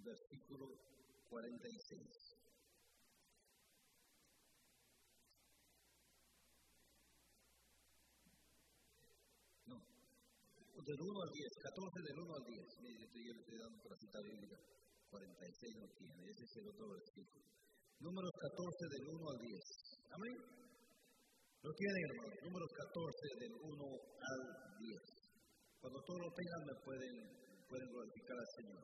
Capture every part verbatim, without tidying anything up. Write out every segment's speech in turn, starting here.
versículo cuarenta y seis. No, del uno al diez, catorce del uno al diez. Mire, yo estoy, yo le estoy dando para cita bíblica. cuarenta y seis no tiene, ese es el otro versículo. Números catorce del uno al diez. Amén. Lo tienen, hermanos. Números catorce del uno al diez. Cuando todos lo tengan me pueden, pueden glorificar al Señor.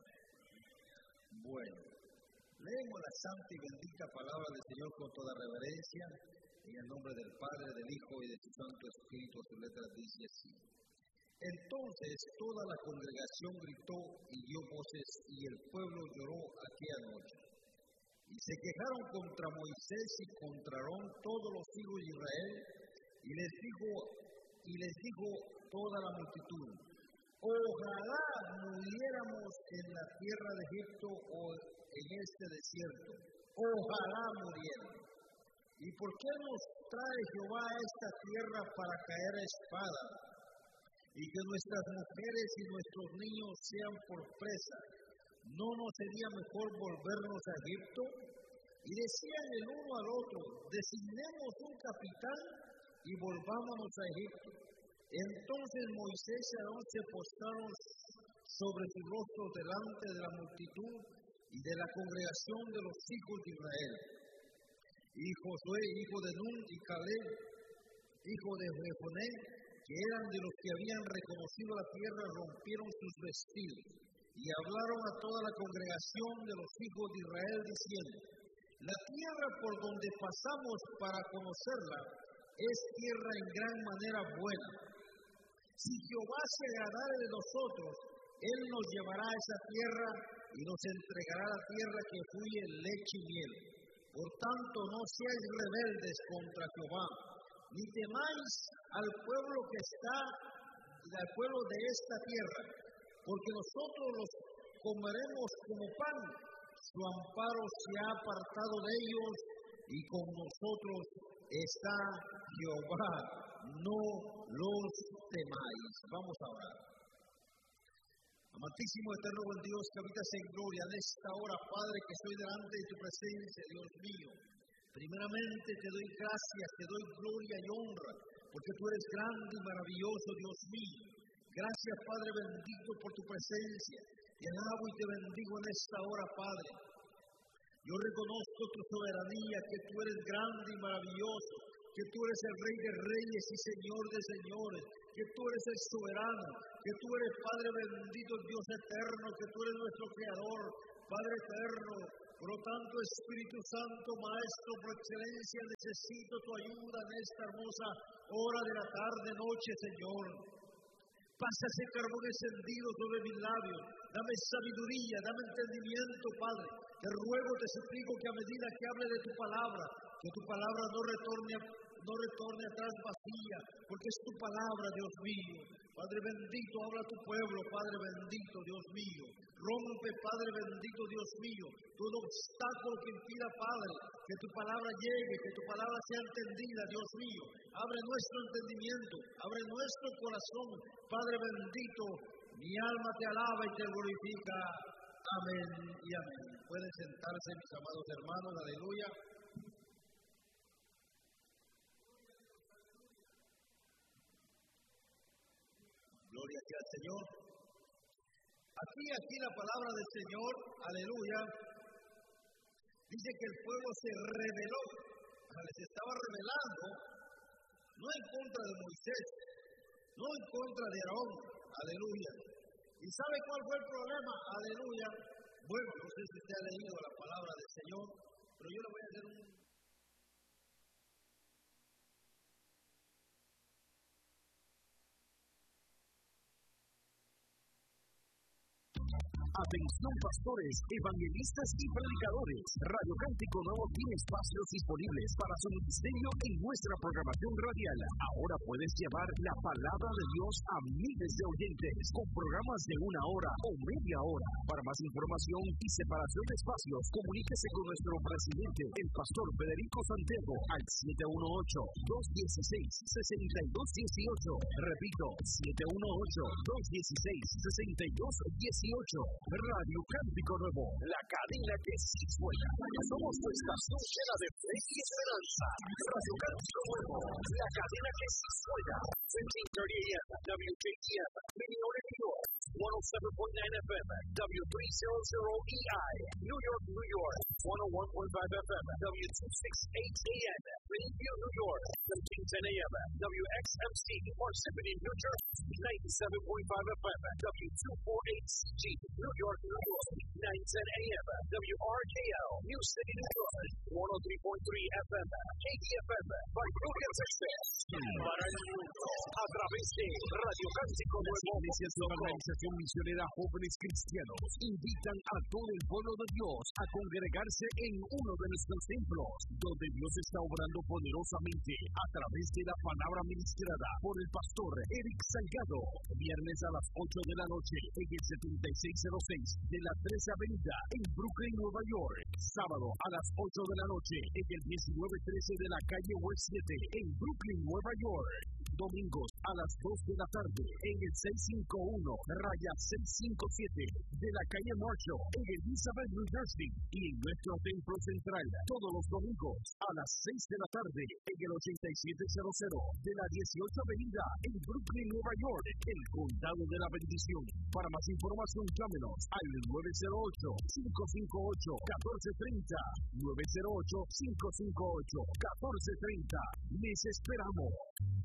Bueno, leemos la santa y bendita palabra del Señor con toda reverencia, en el nombre del Padre, del Hijo y de su Santo Espíritu. Su letra dice así. Entonces toda la congregación gritó y dio voces, y el pueblo lloró aquella noche. Y se quejaron contra Moisés y contra Aarón todos los hijos de Israel, y les dijo, y les dijo toda la multitud: ojalá muriéramos en la tierra de Egipto o en este desierto. Ojalá muriéramos. ¿Y por qué nos trae Jehová a esta tierra para caer a espada? Y que nuestras mujeres y nuestros niños sean por presa. ¿No nos sería mejor volvernos a Egipto? Y decían el uno al otro: designemos un capitán y volvámonos a Egipto. Entonces Moisés y Aarón se postraron sobre sus rostros delante de la multitud y de la congregación de los hijos de Israel. Y Josué, hijo de Nun, y Caleb, hijo de Jefoné, que eran de los que habían reconocido la tierra, rompieron sus vestidos y hablaron a toda la congregación de los hijos de Israel, diciendo: la tierra por donde pasamos para conocerla es tierra en gran manera buena. Si Jehová se agradare de nosotros, Él nos llevará a esa tierra y nos entregará la tierra que fluye leche y miel. Por tanto, no seáis rebeldes contra Jehová, ni temáis al pueblo que está, al pueblo de esta tierra, porque nosotros los comeremos como pan. Su amparo se ha apartado de ellos, y con nosotros está Jehová. No los temáis. Vamos a orar. Amantísimo, eterno buen Dios, que habitas en gloria, en esta hora, Padre, que estoy delante de tu presencia, Dios mío. Primeramente te doy gracias, te doy gloria y honra, porque tú eres grande y maravilloso, Dios mío. Gracias, Padre bendito, por tu presencia. Te alabo y te bendigo en esta hora, Padre. Yo reconozco tu soberanía, que tú eres grande y maravilloso, que tú eres el Rey de Reyes y Señor de Señores, que tú eres el soberano, que tú eres Padre bendito, Dios eterno, que tú eres nuestro Creador, Padre eterno. Por lo tanto, Espíritu Santo, Maestro por excelencia, necesito tu ayuda en esta hermosa hora de la tarde, noche, Señor. Pasa ese carbón encendido sobre mis labios. Dame sabiduría, dame entendimiento, Padre. Te ruego, te suplico que a medida que hable de tu palabra, que tu palabra no retorne, no retorne atrás vacía, porque es tu palabra, Dios mío. Padre bendito, habla a tu pueblo, Padre bendito, Dios mío. Rompe, Padre bendito, Dios mío, todo obstáculo que impida, Padre, que tu palabra llegue, que tu palabra sea entendida, Dios mío. Abre nuestro entendimiento, abre nuestro corazón, Padre bendito. Mi alma te alaba y te glorifica. Amén y amén. Pueden sentarse, mis amados hermanos, aleluya. Gloria sea al Señor. Aquí, aquí la palabra del Señor, aleluya, dice que el pueblo se rebeló, o sea, les estaba rebelando, no en contra de Moisés, no en contra de Aarón, aleluya. ¿Y sabe cuál fue el problema? Aleluya. Bueno, no sé si usted ha leído la palabra del Señor, pero yo le voy a hacer un... Atención pastores, evangelistas y predicadores. Radio Cántico Nuevo tiene espacios disponibles para su ministerio en nuestra programación radial. Ahora puedes llevar la palabra de Dios a miles de oyentes con programas de una hora o media hora. Para más información y separación de espacios, comuníquese con nuestro presidente, el pastor Federico Santiago, al siete uno ocho, dos uno seis, seis dos uno ocho. Repito, siete uno ocho, dos uno seis, seis dos uno ocho. Radio Cántico Nuevo, la cadena que sí suena. Somos tu estación llena de fe y esperanza. Radio Cántico Nuevo, la cadena que sí suena. fifteen thirty A M, W J T M, Minneapolis, New York. one oh seven point nine F M, W three hundred E I, New York, New York. one oh one point five F M, W two sixty-eight A M, Greenview, New York. thirteen ten A M, W X M C, Parsippany, New Jersey. ninety-seven point five F M, W two forty-eight C G, New York, New York. nine ten A M, W R K L, New City, New York. one oh three point three F M, K D F M, Vancouver, Texas. Para el mundo, a través de Radio Cántico Nuevo. Las iglesias de la Organización Misionera Jóvenes Cristianos invitan a todo el pueblo de Dios a congregarse en uno de nuestros templos, donde Dios está obrando poderosamente a través de la palabra ministrada por el pastor Eric Salgado. Viernes a las ocho de la noche en el setenta y seis cero seis de la trece Avenida en Brooklyn, Nueva York. Sábado a las ocho de la noche en el diecinueve trece de la calle West siete en Brooklyn, Nueva York. Domingos a las dos de la tarde en el seiscientos cincuenta y uno raya seiscientos cincuenta y siete de la calle Marshall en Elizabeth, New Jersey, y en nuestro templo central todos los domingos a las seis de la tarde en el ochenta y siete cero cero de la dieciocho Avenida en Brooklyn, Nueva York, el Condado de la Bendición. Para más información llámenos al nueve cero ocho, cinco cinco ocho, uno cuatro tres cero, nueve cero ocho, cinco cinco ocho, uno cuatro tres cero. Les esperamos.